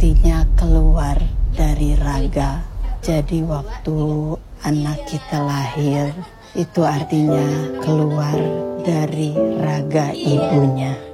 artinya keluar dari raga. Jadi waktu anak kita lahir, itu artinya keluar dari raga ibunya.